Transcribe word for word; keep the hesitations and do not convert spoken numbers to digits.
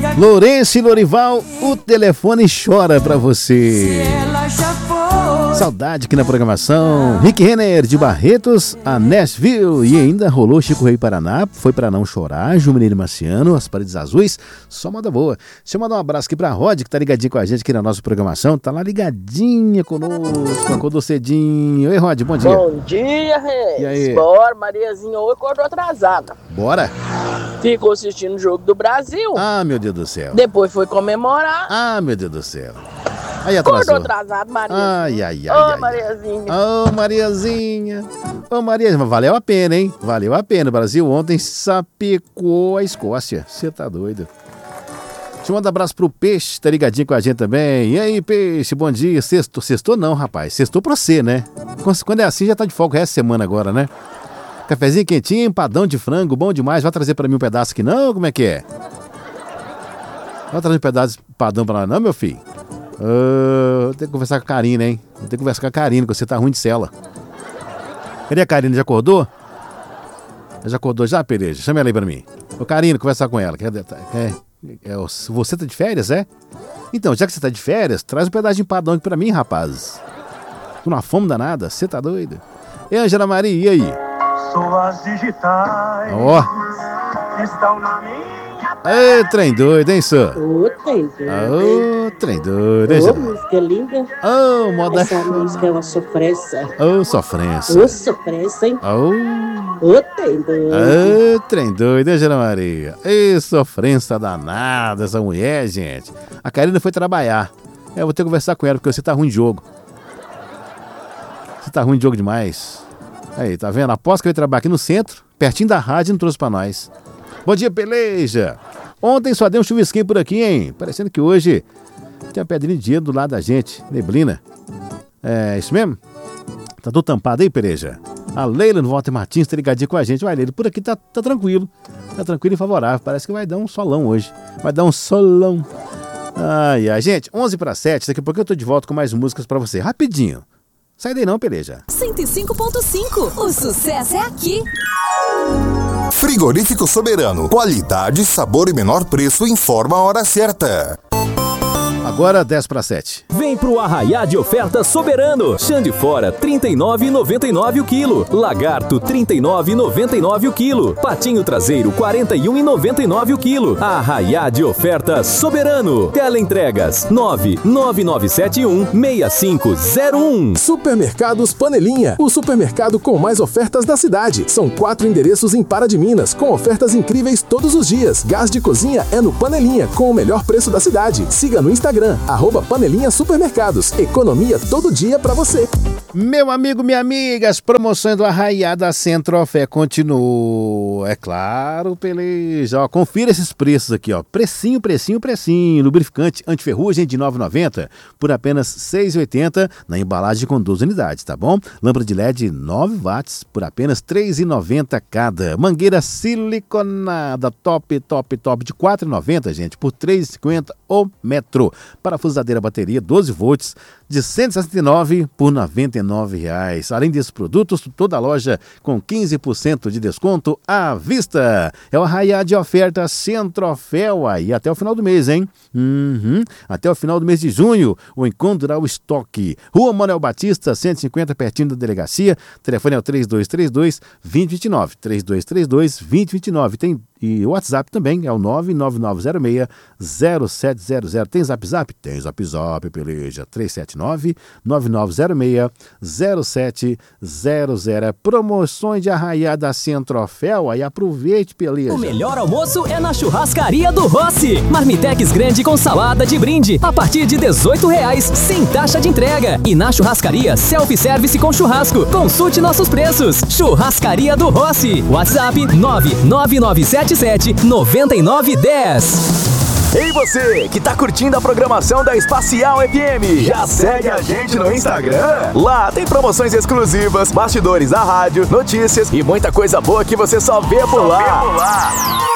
Lourenço e Lorival, o telefone chora pra você. Saudade aqui na programação. Rick Renner de Barretos a Nashville. E ainda rolou Chico Rei Paraná. Foi pra não chorar. Jumineiro Marciano, As Paredes Azuis. Só moda boa. Deixa eu mandar um abraço aqui pra Rod, que tá ligadinho com a gente aqui na nossa programação. Tá lá ligadinha conosco. Acordou cedinho. Oi, Rod, bom dia. Bom dia, Reis. E aí? Bora, Mariazinha hoje acordou atrasada. Bora. Ficou assistindo o jogo do Brasil. Ah, meu Deus do céu. Depois foi comemorar. Ah, meu Deus do céu. Aí atrasou. Acordou atrasado, Mariazinha. Ai, ai, ai. Ô, ai, Mariazinha. Ô, Mariazinha. Ô, Mariazinha. Valeu a pena, hein? Valeu a pena. O Brasil ontem sapecou a Escócia. Você tá doido. Deixa eu mandar um abraço pro Peixe, tá ligadinho com a gente também. E aí, Peixe, bom dia. Sextou, sextou não, rapaz. Sextou pra você, né? Quando é assim, já tá de folga essa semana agora, né? Cafezinho quentinho, empadão de frango, bom demais. Vai trazer pra mim um pedaço aqui não? Como é que é? Vai trazer um pedaço de empadão pra nós não, meu filho? Uh, vou ter que conversar com a Karina, hein? Vou ter que conversar com a Karina, que você tá ruim de cela. Cadê a Karina? Já acordou? Já acordou já, Pereja? Chama ela aí pra mim. Ô, Karina, conversar com ela. Quer, quer, é, você tá de férias, é? Então, já que você tá de férias, traz um pedaço de empadão aqui pra mim, rapaz. Tô numa fome danada, você tá doido? E Ângela Maria, e aí? Suas digitais Ó. estão na minha. Ê, trem doido, hein, senhor? Ô, trem doido. Ô, trem doido, hein, Ô, senhor? música linda. Ô, moda. Essa música é uma sofrência. Ô, sofrência. Ô, sofrência, hein? Ô. Ô, trem doido. Ô, trem doido, hein, Ângela Maria? Ê, sofrência danada essa mulher, gente. A Karina foi trabalhar. É, eu vou ter que conversar com ela, porque você tá ruim de jogo. Você tá ruim de jogo demais. Aí, tá vendo? Aposto que eu ia trabalhar aqui no centro, pertinho da rádio, e não trouxe pra nós. Bom dia, Peleja. Ontem só deu um chuvisquinho por aqui, hein? Parecendo que hoje tem uma pedrinha de gelo do lado da gente. Neblina. É isso mesmo? Tá tudo tampado aí, Peleja? A Leila no Walter Martins tá ligadinha com a gente. Vai, Leila, por aqui tá, tá tranquilo. Tá tranquilo e favorável. Parece que vai dar um solão hoje. Vai dar um solão. Ai, ai. Gente, onze para sete. Daqui a pouco eu tô de volta com mais músicas pra você. Rapidinho. Sai daí não, Peleja. cento e cinco ponto cinco. O sucesso é aqui. Frigorífico Soberano. Qualidade, sabor e menor preço. Informa a hora certa. Agora dez para sete. Vem pro Arraiá de Oferta Soberano. Chã de fora, trinta e nove reais e noventa e nove centavos o quilo. Lagarto, trinta e nove reais e noventa e nove centavos o quilo. Patinho traseiro, quarenta e um reais e noventa e nove centavos o quilo. Arraiá de Oferta Soberano. Teleentregas, nove nove nove sete um seis cinco zero um. Supermercados Panelinha, o supermercado com mais ofertas da cidade. São quatro endereços em Pará de Minas, com ofertas incríveis todos os dias. Gás de cozinha é no Panelinha, com o melhor preço da cidade. Siga no Instagram, arroba Panelinha Supermercados. Economia todo dia pra você. Meu amigo, minha amiga, as promoções do Arraiá da Centro-Fé continuam. É claro, Peleja. Ó, confira esses preços aqui, ó. Precinho, precinho, precinho. Lubrificante antiferrugem de nove reais e noventa centavos por apenas seis reais e oitenta centavos na embalagem com doze unidades, tá bom? Lâmpada de L E D nove watts por apenas três reais e noventa centavos cada. Mangueira siliconada top, top, top de quatro reais e noventa centavos, gente, por três reais e cinquenta centavos o metro. Parafusadeira bateria doze volts de cento e sessenta e nove reais por noventa e nove reais. Além desses produtos, toda a loja com quinze por cento de desconto à vista. É o Arraiá de Oferta Centro-Fé aí até o final do mês, hein? Uhum. Até o final do mês de junho, o encontro ao estoque. Rua Manuel Batista, cento e cinquenta, pertinho da delegacia. Telefone é o três dois três dois, dois zero dois nove. três dois três dois, dois zero dois nove. Tem e o WhatsApp também é o nove nove nove zero seis zero sete zero zero. Tem Zap Zap? Tem Zap Zap, Peleja. três sete nove, nove nove zero seis zero sete zero zero. Promoções de Arraiá da Centro-Fé. Aí aproveite, Peleja. O melhor almoço é na Churrascaria do Rossi. Marmitex grande com salada de brinde a partir de dezoito reais, sem taxa de entrega. E na churrascaria, self-service com churrasco. Consulte nossos preços. Churrascaria do Rossi. WhatsApp nove nove nove sete sete nove nove um zero. Ei você, que tá curtindo a programação da Espacial F M, já segue a gente no Instagram? Lá tem promoções exclusivas, bastidores da rádio, notícias e muita coisa boa que você só vê por lá.